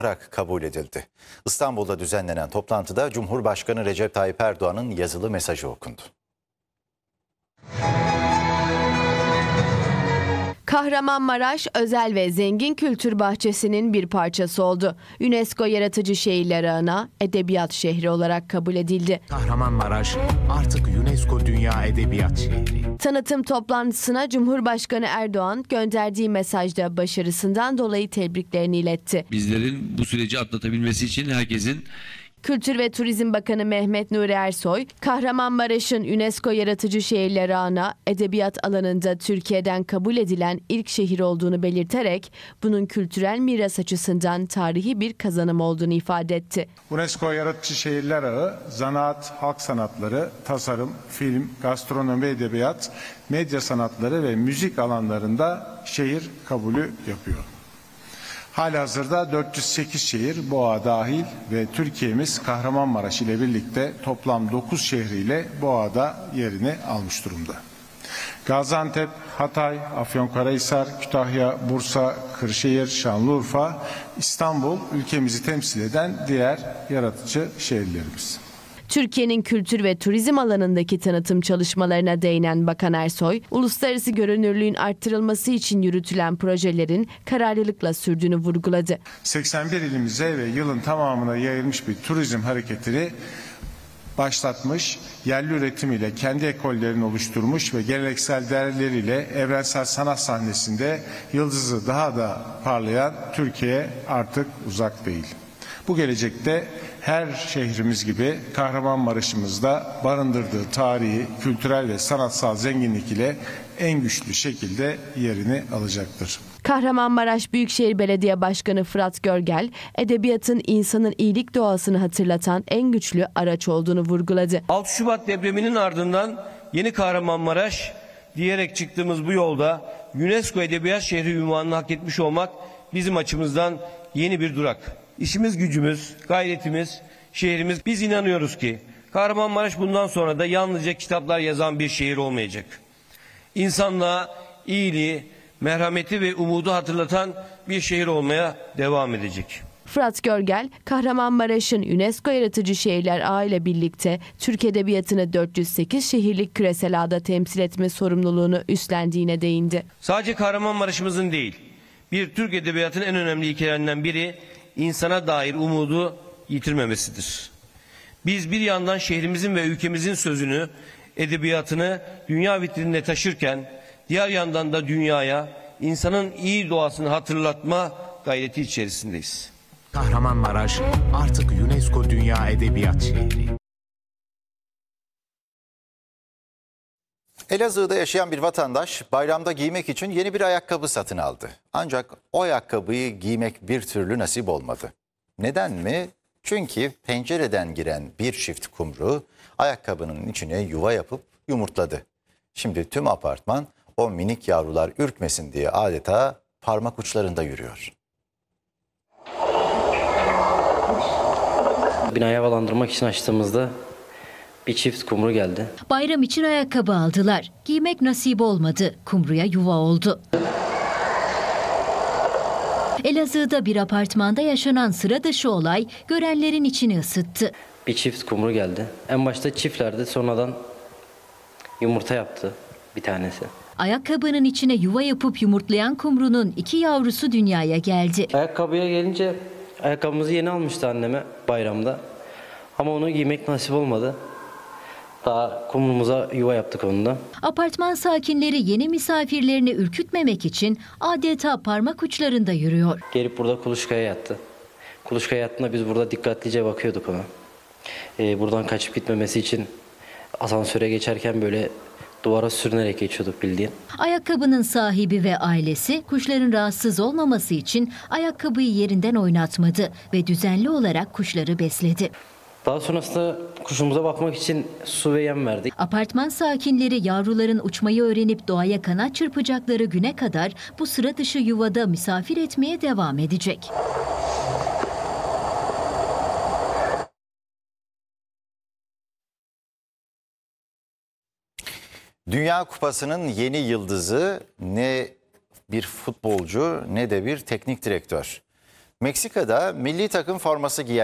olarak kabul edildi. İstanbul'da düzenlenen toplantıda Cumhurbaşkanı Recep Tayyip Erdoğan'ın yazılı mesajı okundu. Kahramanmaraş özel ve zengin kültür bahçesinin bir parçası oldu. UNESCO Yaratıcı Şehirler Ağı'na edebiyat şehri olarak kabul edildi. Kahramanmaraş artık UNESCO Dünya Edebiyat Şehri. Tanıtım toplantısına Cumhurbaşkanı Erdoğan gönderdiği mesajda başarısından dolayı tebriklerini iletti. Bizlerin bu süreci atlatabilmesi için herkesin... Kültür ve Turizm Bakanı Mehmet Nuri Ersoy, Kahramanmaraş'ın UNESCO Yaratıcı Şehirler Ağı'na edebiyat alanında Türkiye'den kabul edilen ilk şehir olduğunu belirterek bunun kültürel miras açısından tarihi bir kazanım olduğunu ifade etti. UNESCO Yaratıcı Şehirler Ağı, zanaat, halk sanatları, tasarım, film, gastronomi, edebiyat, medya sanatları ve müzik alanlarında şehir kabulü yapıyor. Halihazırda 408 şehir, bu ağa dahil ve Türkiye'miz Kahramanmaraş ile birlikte toplam 9 şehriyle bu ağda yerini almış durumda. Gaziantep, Hatay, Afyonkarahisar, Kütahya, Bursa, Kırşehir, Şanlıurfa, İstanbul ülkemizi temsil eden diğer yaratıcı şehirlerimiz. Türkiye'nin kültür ve turizm alanındaki tanıtım çalışmalarına değinen Bakan Ersoy, uluslararası görünürlüğün arttırılması için yürütülen projelerin kararlılıkla sürdüğünü vurguladı. 81 ilimize ve yılın tamamına yayılmış bir turizm hareketini başlatmış, yerli üretimiyle kendi ekollerini oluşturmuş ve geleneksel değerleriyle evrensel sanat sahnesinde yıldızı daha da parlayan Türkiye artık uzak değil. Bu gelecekte her şehrimiz gibi Kahramanmaraş'ımızda barındırdığı tarihi, kültürel ve sanatsal zenginlik ile en güçlü şekilde yerini alacaktır. Kahramanmaraş Büyükşehir Belediye Başkanı Fırat Görgel, edebiyatın insanın iyilik doğasını hatırlatan en güçlü araç olduğunu vurguladı. 6 Şubat depreminin ardından yeni Kahramanmaraş diyerek çıktığımız bu yolda UNESCO Edebiyat Şehri unvanını hak etmiş olmak bizim açımızdan yeni bir durak. İşimiz, gücümüz, gayretimiz, şehrimiz. Biz inanıyoruz ki Kahramanmaraş bundan sonra da yalnızca kitaplar yazan bir şehir olmayacak. İnsanlığa iyiliği, merhameti ve umudu hatırlatan bir şehir olmaya devam edecek. Fırat Görgel, Kahramanmaraş'ın UNESCO Yaratıcı Şehirler Ağı ile birlikte Türk Edebiyatı'nı 408 şehirlik küresel ağda temsil etme sorumluluğunu üstlendiğine değindi. Sadece Kahramanmaraş'ımızın değil, bir Türk Edebiyatı'nın en önemli ilkelerinden biri insana dair umudu yitirmemesidir. Biz bir yandan şehrimizin ve ülkemizin sözünü, edebiyatını dünya vitrinine taşırken, diğer yandan da dünyaya insanın iyi doğasını hatırlatma gayreti içerisindeyiz. Kahramanmaraş artık UNESCO Dünya Edebiyat Şehri. Elazığ'da yaşayan bir vatandaş bayramda giymek için yeni bir ayakkabı satın aldı. Ancak o ayakkabıyı giymek bir türlü nasip olmadı. Neden mi? Çünkü pencereden giren bir çift kumru ayakkabının içine yuva yapıp yumurtladı. Şimdi tüm apartman o minik yavrular ürkmesin diye adeta parmak uçlarında yürüyor. Binayı havalandırmak için açtığımızda bir çift kumru geldi. Bayram için ayakkabı aldılar. Giymek nasip olmadı. Kumruya yuva oldu. Elazığ'da bir apartmanda yaşanan sıra dışı olay görenlerin içini ısıttı. Bir çift kumru geldi. En başta çiftlerdi, sonradan yumurta yaptı bir tanesi. Ayakkabının içine yuva yapıp yumurtlayan kumrunun 2 yavrusu dünyaya geldi. Ayakkabıya gelince ayakkabımızı yeni almıştı anneme bayramda. Ama onu giymek nasip olmadı. Daha kumrumuza yuva yaptık onunla. Apartman sakinleri yeni misafirlerini ürkütmemek için adeta parmak uçlarında yürüyor. Gelip burada kuluçkaya yattı. Kuluçkaya yattığında biz burada dikkatlice bakıyorduk ona. Buradan kaçıp gitmemesi için asansöre geçerken böyle duvara sürünerek geçiyorduk bildiğin. Ayakkabının sahibi ve ailesi kuşların rahatsız olmaması için ayakkabıyı yerinden oynatmadı ve düzenli olarak kuşları besledi. Daha sonrasında kuşumuza bakmak için su ve yem verdik. Apartman sakinleri yavruların uçmayı öğrenip doğaya kanat çırpacakları güne kadar bu sıra dışı yuvada misafir etmeye devam edecek. Dünya Kupası'nın yeni yıldızı ne bir futbolcu ne de bir teknik direktör. Meksika'da milli takım forması giyen